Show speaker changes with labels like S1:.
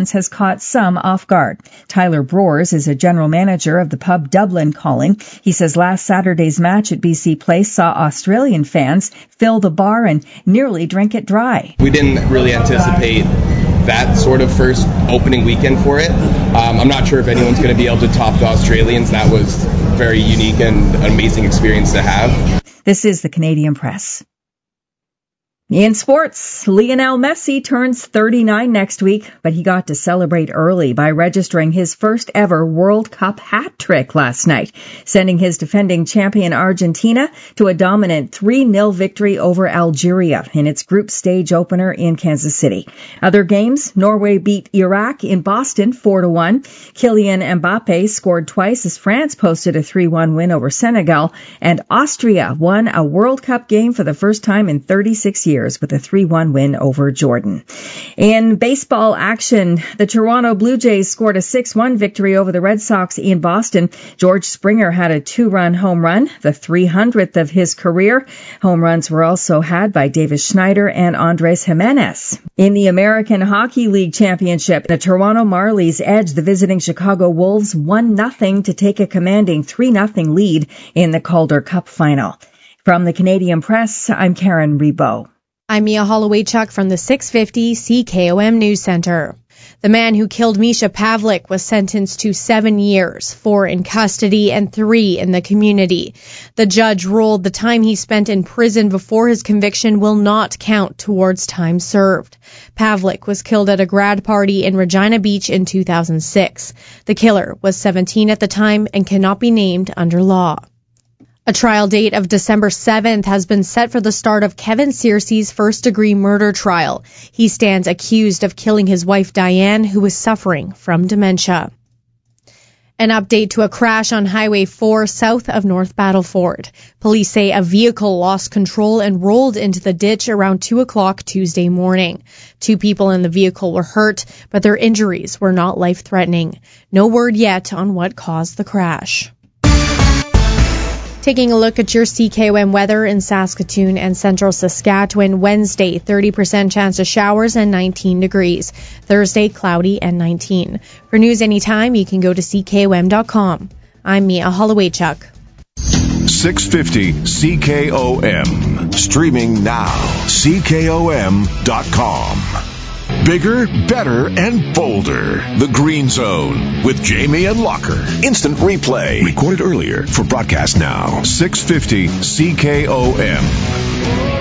S1: has caught some off guard. Tyler Broers is a general manager of the pub Dublin Calling. He says last Saturday's match at BC Place saw Australian fans fill the bar and nearly drink it dry.
S2: We didn't really anticipate that sort of first opening weekend for it. I'm not sure if anyone's going to be able to top the Australians. That was very unique and an amazing experience to have.
S1: This is the Canadian Press. In sports, Lionel Messi turns 39 next week, but he got to celebrate early by registering his first ever World Cup hat trick last night, sending his defending champion Argentina to a dominant 3-0 victory over Algeria in its group stage opener in Kansas City. Other games, Norway beat Iraq in Boston 4-1. Kylian Mbappe scored twice as France posted a 3-1 win over Senegal, and Austria won a World Cup game for the first time in 36 years. With a 3-1 win over Jordan. In baseball action, the Toronto Blue Jays scored a 6-1 victory over the Red Sox in Boston. George Springer had a 2-run home run, the 300th of his career. Home runs were also had by Davis Schneider and Andres Jimenez. In the American Hockey League Championship, the Toronto Marlies edged the visiting Chicago Wolves 1-0 to take a commanding 3-0 lead in the Calder Cup final. From the Canadian Press, I'm Karen Rebo.
S3: I'm Mia Holloway-Chuck from the 650 CKOM News Center. The man who killed Misha Pavlik was sentenced to 7 years, 4 in custody and 3 in the community. The judge ruled the time he spent in prison before his conviction will not count towards time served. Pavlik was killed at a grad party in Regina Beach in 2006. The killer was 17 at the time and cannot be named under law. A trial date of December 7th has been set for the start of Kevin Searcy's first-degree murder trial. He stands accused of killing his wife Diane, who was suffering from dementia. An update to a crash on Highway 4 south of North Battleford. Police say a vehicle lost control and rolled into the ditch around 2 o'clock Tuesday morning. 2 people in the vehicle were hurt, but their injuries were not life-threatening. No word yet on what caused the crash. Taking a look at your CKOM weather in Saskatoon and central Saskatchewan. Wednesday, 30% chance of showers and 19 degrees. Thursday, cloudy and 19. For news anytime, you can go to CKOM.com. I'm Mia Holloway-Chuck.
S4: 650 CKOM. Streaming now. CKOM.com. Bigger, better, and bolder. The Green Zone with Jamie and Locker. Instant replay. Recorded earlier for broadcast now. 650 CKOM.